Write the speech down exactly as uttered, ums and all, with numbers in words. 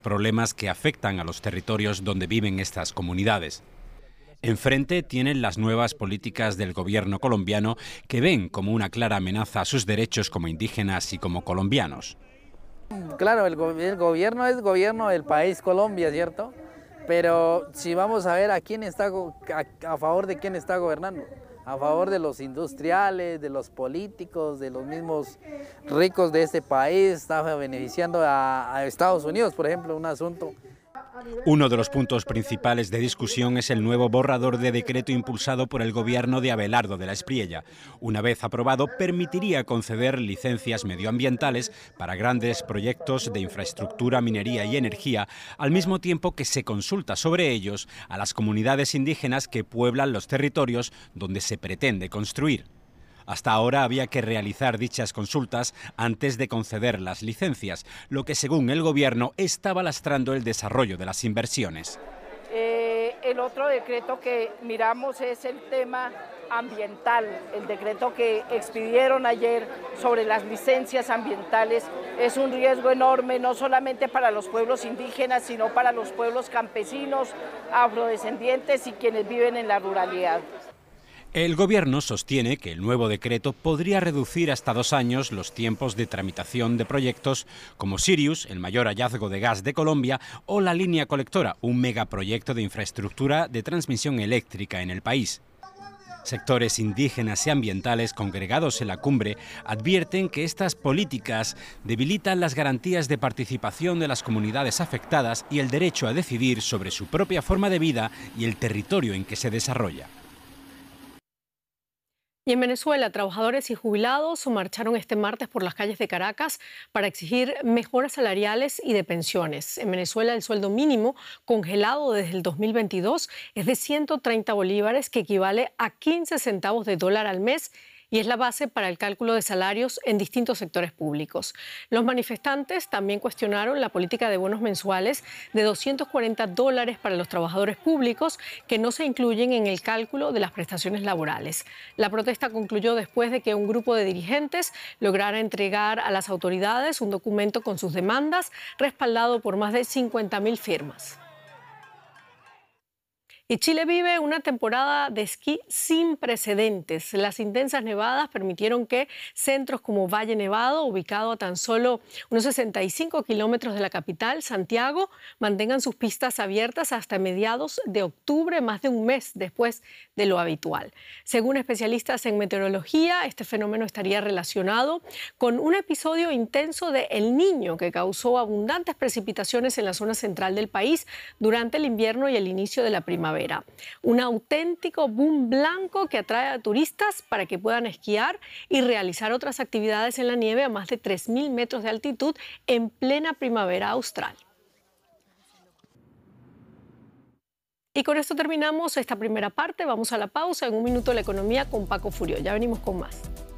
problemas que afectan a los territorios donde viven estas comunidades. Enfrente tienen las nuevas políticas del gobierno colombiano que ven como una clara amenaza a sus derechos como indígenas y como colombianos. Claro, el, go el gobierno es gobierno del país Colombia, ¿cierto? Pero si vamos a ver a quién está, a, a favor de quién está gobernando, a favor de los industriales, de los políticos, de los mismos ricos de este país, está beneficiando a, a Estados Unidos, por ejemplo, un asunto. Uno de los puntos principales de discusión es el nuevo borrador de decreto impulsado por el gobierno de Abelardo de la Espriella. Una vez aprobado, permitiría conceder licencias medioambientales para grandes proyectos de infraestructura, minería y energía, al mismo tiempo que se consulta sobre ellos a las comunidades indígenas que pueblan los territorios donde se pretende construir. Hasta ahora había que realizar dichas consultas antes de conceder las licencias, lo que según el gobierno estaba lastrando el desarrollo de las inversiones. Eh, el otro decreto que miramos es el tema ambiental. El decreto que expidieron ayer sobre las licencias ambientales es un riesgo enorme, no solamente para los pueblos indígenas, sino para los pueblos campesinos, afrodescendientes y quienes viven en la ruralidad. El gobierno sostiene que el nuevo decreto podría reducir hasta dos años los tiempos de tramitación de proyectos como Sirius, el mayor hallazgo de gas de Colombia, o la línea colectora, un megaproyecto de infraestructura de transmisión eléctrica en el país. Sectores indígenas y ambientales congregados en la cumbre advierten que estas políticas debilitan las garantías de participación de las comunidades afectadas y el derecho a decidir sobre su propia forma de vida y el territorio en que se desarrolla. Y en Venezuela, trabajadores y jubilados marcharon este martes por las calles de Caracas para exigir mejoras salariales y de pensiones. En Venezuela, el sueldo mínimo, congelado desde el dos mil veintidós, es de ciento treinta bolívares, que equivale a quince centavos de dólar al mes, y es la base para el cálculo de salarios en distintos sectores públicos. Los manifestantes también cuestionaron la política de bonos mensuales de doscientos cuarenta dólares para los trabajadores públicos, que no se incluyen en el cálculo de las prestaciones laborales. La protesta concluyó después de que un grupo de dirigentes lograra entregar a las autoridades un documento con sus demandas, respaldado por más de cincuenta mil firmas. Y Chile vive una temporada de esquí sin precedentes. Las intensas nevadas permitieron que centros como Valle Nevado, ubicado a tan solo unos sesenta y cinco kilómetros de la capital, Santiago, mantengan sus pistas abiertas hasta mediados de octubre, más de un mes después de lo habitual. Según especialistas en meteorología, este fenómeno estaría relacionado con un episodio intenso de El Niño que causó abundantes precipitaciones en la zona central del país durante el invierno y el inicio de la primavera. Un auténtico boom blanco que atrae a turistas para que puedan esquiar y realizar otras actividades en la nieve a más de tres mil metros de altitud en plena primavera austral. Y con esto terminamos esta primera parte. Vamos a la pausa. En un minuto la economía con Paco Furio. Ya venimos con más.